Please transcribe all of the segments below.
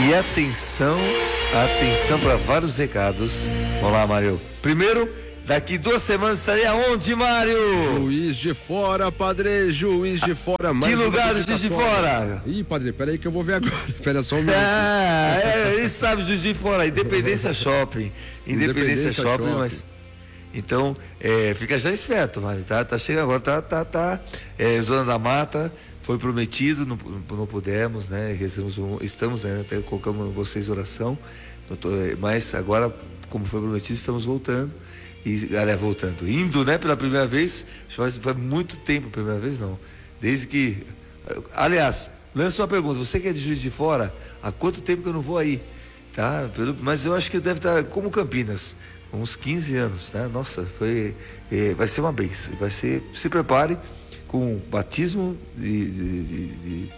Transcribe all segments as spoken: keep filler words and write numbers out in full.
E atenção, atenção para vários recados. Vamos lá, Mário. Primeiro, daqui duas semanas estarei aonde, Mário? Juiz de Fora, padre, Juiz de Fora. Mais que lugar do Juiz de Fora? Ih, padre, peraí que eu vou ver agora. Espera só um minuto. Ah, é, ele sabe Juiz de Fora, Independência Shopping. Independência, Independência Shopping, Shopping, mas... Então, é, fica já esperto, Mário, tá? Tá chegando agora, tá, tá, tá. É, Zona da Mata, foi prometido, não, não pudemos, né? Estamos, né? Até colocamos vocês em oração, mas agora, como foi prometido, estamos voltando. E, aliás, voltando, indo, né, pela primeira vez, faz muito tempo, primeira vez não, desde que, aliás, lança uma pergunta, você que é de Juiz de Fora, há quanto tempo que eu não vou aí, tá, mas eu acho que deve estar como Campinas, uns quinze anos, né, nossa, foi, é, vai ser uma bênção, vai ser, se prepare com batismo de, de, de, de,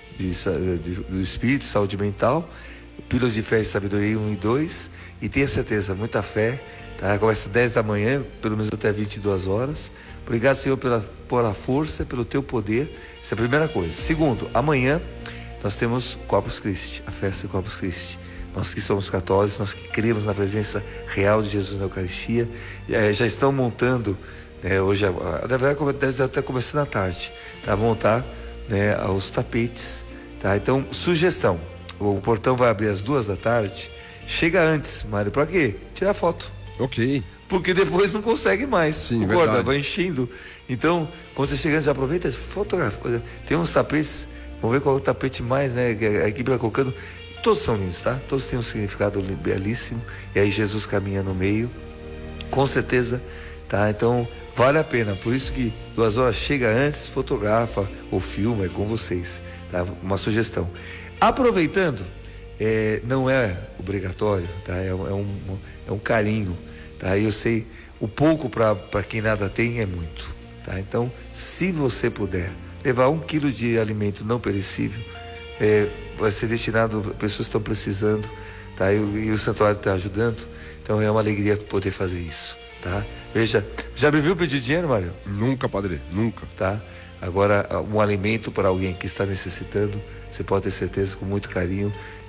de, de, do Espírito, saúde mental, pílulas de fé e sabedoria um e dois, e tenha certeza, muita fé. Tá, começa dez da manhã, pelo menos até vinte e duas horas. Obrigado, Senhor, pela, pela força, pelo teu poder. Essa é a primeira coisa. Segundo, amanhã nós temos Corpus Christi, a festa de Corpus Christi. Nós que somos católicos, nós que cremos na presença real de Jesus na Eucaristia, já, já estão montando, né, hoje, na verdade, deve estar até começando à tarde, tá, montar, né, os tapetes. Tá? Então, sugestão: o portão vai abrir às duas da tarde. Chega antes, Mário, para quê? Tirar foto. Ok. Porque depois não consegue mais. Sim, concorda? verdade. Vai enchendo. Então, quando você chega, já aproveita, fotografa. Tem uns tapetes, vamos ver qual é o tapete mais, né? A equipe vai colocando. Todos são lindos, tá? Todos têm um significado belíssimo. E aí Jesus caminha no meio. Com certeza, tá? Então, vale a pena. Por isso que duas horas chega antes, fotografa ou filma, é com vocês. Tá? Uma sugestão. Aproveitando, é, não é obrigatório, tá? É, é um. É um carinho, tá? Eu sei, o pouco para quem nada tem é muito, tá? Então, se você puder levar um quilo de alimento não perecível, é, vai ser destinado a pessoas que estão precisando, tá? E, e o santuário está ajudando, então é uma alegria poder fazer isso, tá? Veja, já me viu pedir dinheiro, Mário? Nunca, padre, nunca. Tá? Agora, um alimento para alguém que está necessitando, você pode ter certeza, com muito carinho,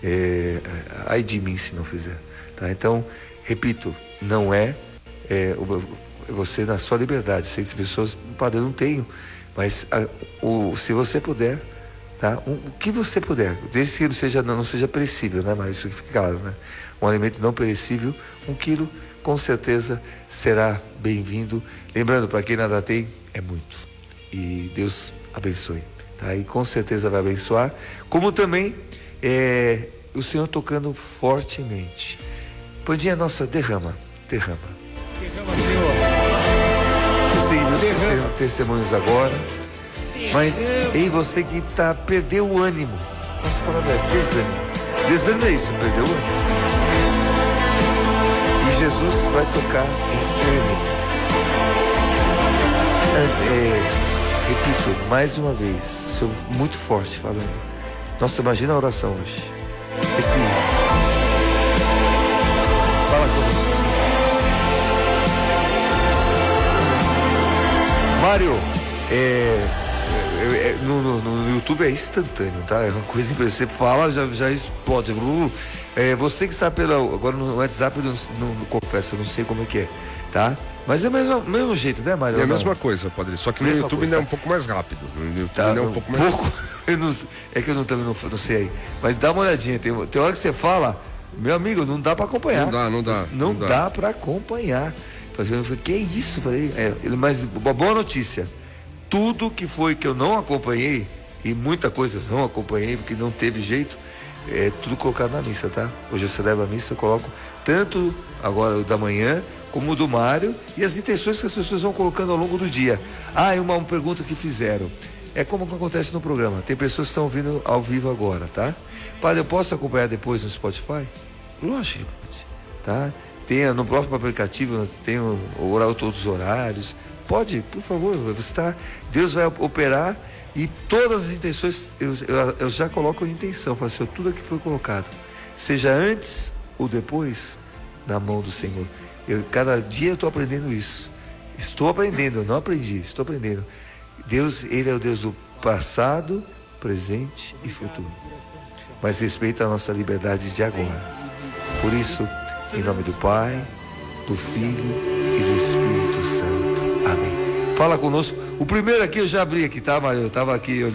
é, ai de mim se não fizer, tá? Então, repito, não é, é você na sua liberdade. Sei que as pessoas, padre, eu não tenho, mas a, o, se você puder, tá? Um, o que você puder, desde que não seja, não, não seja perecível, né, mas isso fica claro, né? Um alimento não perecível, um quilo, com certeza será bem-vindo. Lembrando, para quem nada tem, é muito. E Deus abençoe, tá? E com certeza vai abençoar, como também é, o Senhor tocando fortemente. Pandinha, nossa, derrama, derrama. Derrama, Senhor. Eu sei, meus derrama. Testemunhos agora, derrama. Mas, ei, você que tá, perdeu o ânimo. Nossa palavra é desânimo. Desânimo é isso, perdeu o ânimo. E Jesus vai tocar em ânimo. É, repito, mais uma vez, sou muito forte falando. Nossa, imagina a oração hoje. Respira. Fala conosco. Mário, é, é, é, no, no, no YouTube é instantâneo, tá? É uma coisa impressionante. Você fala, já, já explode. É, você que está pela, agora no WhatsApp, eu não, não, não confesso, eu não sei como é que é, tá? Mas é o mesmo, mesmo jeito, né, Mário? É a mesma coisa, padre. Só que no YouTube ainda é um pouco mais rápido. No YouTube tá, ainda é um pouco mais pouco, eu não, é que eu não, também não, não sei aí. Mas dá uma olhadinha. Tem, tem hora que você fala, meu amigo, não dá para acompanhar. Não dá, não dá. Não, não dá, dá para acompanhar. Eu falei, que é isso? Falei, é, mas uma boa notícia. Tudo que foi que eu não acompanhei, e muita coisa eu não acompanhei, porque não teve jeito, é tudo colocado na missa, tá? Hoje eu celebro a missa, eu coloco tanto agora o da manhã, como o do Mário, e as intenções que as pessoas vão colocando ao longo do dia. Ah, e uma, uma pergunta que fizeram. É como acontece no programa. Tem pessoas que estão ouvindo ao vivo agora, tá? Padre, eu posso acompanhar depois no Spotify? Lógico, tá? Tem no próprio aplicativo, tem o, o horário, todos os horários. Pode, por favor, você tá, Deus vai operar e todas as intenções, eu, eu, eu já coloco a intenção, falo assim, tudo que foi colocado, seja antes ou depois, na mão do Senhor. Eu, cada dia eu estou aprendendo isso. Estou aprendendo, eu não aprendi, estou aprendendo. Deus, Ele é o Deus do passado, presente e futuro, mas respeita a nossa liberdade de agora. Por isso, em nome do Pai, do Filho e do Espírito Santo. Amém. Fala conosco. O primeiro aqui eu já abri aqui, tá, Mário? Eu estava aqui. Eu